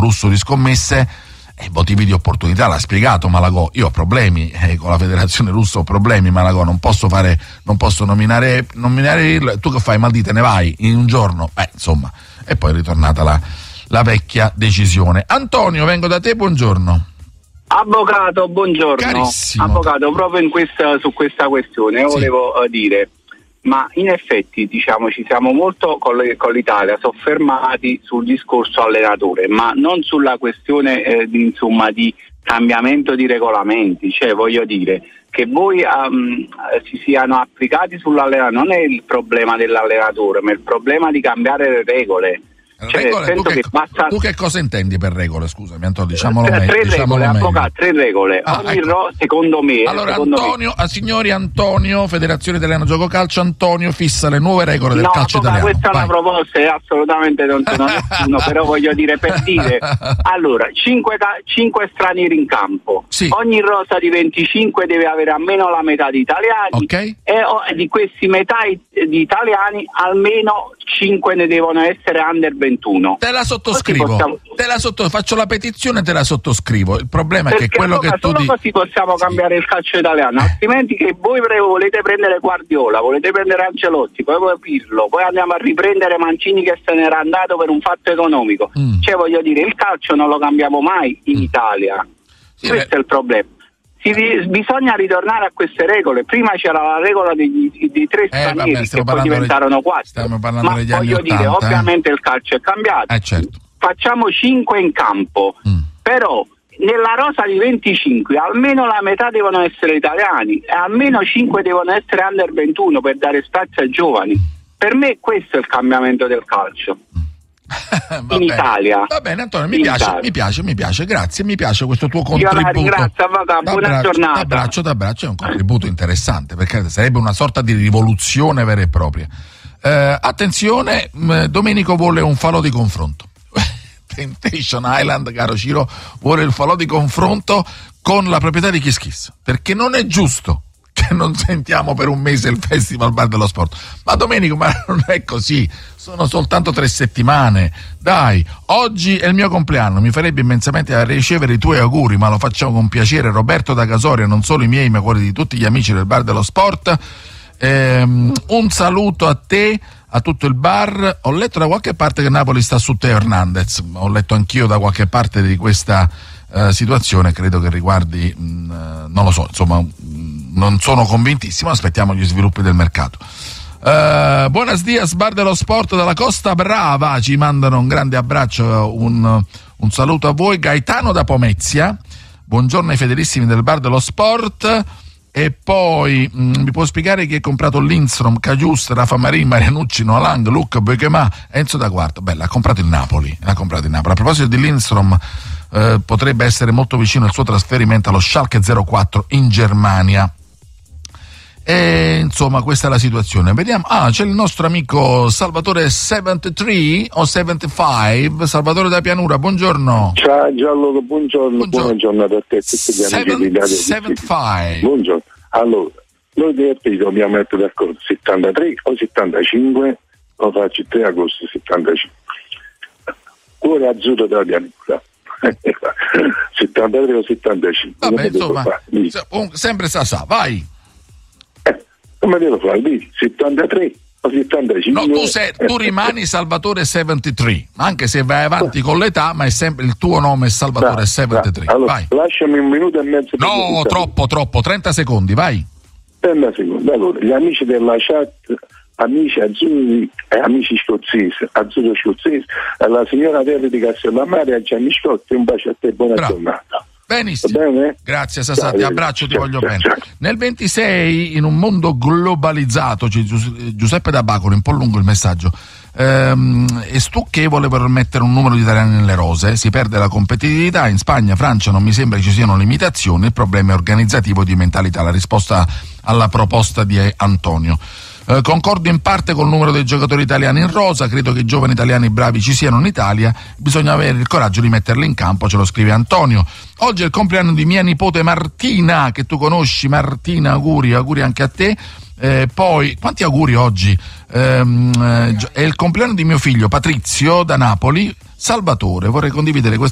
russo di scommesse, motivi di opportunità, l'ha spiegato Malagò. Io ho problemi con la federazione russa, ho problemi, Malagò, non posso nominare tu che fai, mal di te ne vai in un giorno, insomma, e poi è ritornata la vecchia decisione. Antonio, vengo da te, buongiorno. Avvocato, buongiorno. Carissimo. Avvocato, proprio su questa questione volevo dire, ma in effetti diciamo ci siamo molto con l'Italia soffermati sul discorso allenatore, ma non sulla questione di cambiamento di regolamenti. Cioè, voglio dire che voi si siano applicati sull'allenatore, non è il problema dell'allenatore, ma il problema di cambiare le regole. Cioè, tu che cosa intendi per regole? Scusami Antonio, diciamolo meglio. Tre regole. Secondo me. Allora signori Antonio, Federazione Italiana Gioco Calcio, Antonio fissa le nuove regole del calcio italiano. Questa è una proposta e assolutamente non sono nessuno, però voglio dire, per dire, allora, 5 stranieri in campo, sì. Ogni rosa di 25 deve avere almeno la metà di italiani, okay. E di questi metà di italiani almeno 5 ne devono essere under 21. Te la sottoscrivo, faccio la petizione e te la sottoscrivo. Il problema è che quello che tu dici, così possiamo cambiare il calcio italiano, altrimenti che voi volete prendere Guardiola, volete prendere Ancelotti, poi Pirlo, poi andiamo a riprendere Mancini che se n'era andato per un fatto economico. Cioè, voglio dire, il calcio non lo cambiamo mai in Italia. Questo è il problema. Bisogna ritornare a queste regole. Prima c'era la regola di 3 stranieri che poi diventarono 4. Stiamo parlando ma degli voglio anni 80, dire, ovviamente il calcio è cambiato. Certo. Facciamo 5 in campo, però nella rosa di 25 almeno la metà devono essere italiani e almeno 5 devono essere under 21 per dare spazio ai giovani. Per me questo è il cambiamento del calcio. In Italia. Va bene Antonio, mi piace, grazie, mi piace questo tuo contributo. Io la ringrazio, avvocato, buona giornata. T'abbraccio, è un contributo interessante, perché sarebbe una sorta di rivoluzione vera e propria. Attenzione, Domenico vuole un falò di confronto. Temptation Island, caro Ciro, vuole il falò di confronto con la proprietà di Kiss Kiss, perché non è giusto che non sentiamo per un mese il Festival Bar dello Sport. Ma Domenico, ma non è così, sono soltanto 3 settimane, dai. Oggi è il mio compleanno, mi farebbe immensamente ricevere i tuoi auguri, ma lo facciamo con piacere. Roberto da Casoria, non solo i miei ma quelli di tutti gli amici del Bar dello Sport. Un saluto a te, a tutto il bar. Ho letto da qualche parte che Napoli sta su Teo Hernandez, ho letto anch'io da qualche parte di questa situazione, credo che riguardi non lo so, insomma non sono convintissimo, aspettiamo gli sviluppi del mercato. Buenos dias, Bar dello Sport dalla Costa Brava, ci mandano un grande abbraccio, un saluto a voi. Gaetano da Pomezia, buongiorno ai fedelissimi del Bar dello Sport. E poi mi può spiegare chi ha comprato Lindstrom, Cagiust, Rafa Marin, Marianucci, Noalang, Luca, Boechemà, Enzo da Quarto? L'ha comprato il Napoli. A proposito di Lindstrom, potrebbe essere molto vicino il suo trasferimento allo Schalke 04 in Germania. E insomma questa è la situazione. Vediamo, c'è il nostro amico Salvatore 73 o 75, Salvatore da Pianura, buongiorno. Ciao Gianluca, buongiorno. Buona giornata a te, tutti gli amici di 75. Buongiorno. Allora, noi dobbiamo mettere d'accordo 73 o 75, lo faccio il 3 agosto 75. Cuore azzurro della Pianura. 73 o 75. Vabbè, insomma, sempre sa, vai. Come devo fare? 73 o 75? No, tu rimani Salvatore 73, anche se vai avanti con l'età, ma è sempre il tuo nome è Salvatore 73. Allora, vai. Lasciami un minuto e mezzo. No, troppo, 30 secondi, vai. 30 secondi. Allora, gli amici della chat, amici azzurri e amici scozzesi, azzurro scozzesi, la signora Terri di Castellammare, a Gianni Scotti, un bacio a te, buona giornata. Benissimo, grazie Sasà, ti abbraccio, ti voglio bene. Nel 26, in un mondo globalizzato, c'è Giuseppe da Bacoli, un po' lungo il messaggio, è stucchevole per mettere un numero di italiani nelle rose, si perde la competitività. In Spagna, Francia non mi sembra che ci siano limitazioni, il problema è organizzativo di mentalità. La risposta alla proposta di Antonio. Concordo in parte col numero dei giocatori italiani in rosa, credo che i giovani italiani bravi ci siano in Italia, bisogna avere il coraggio di metterli in campo, ce lo scrive Antonio. Oggi è il compleanno di mia nipote Martina, che tu conosci. Martina, auguri anche a te. Poi, quanti auguri oggi? È il compleanno di mio figlio Patrizio da Napoli. Salvatore, vorrei condividere questo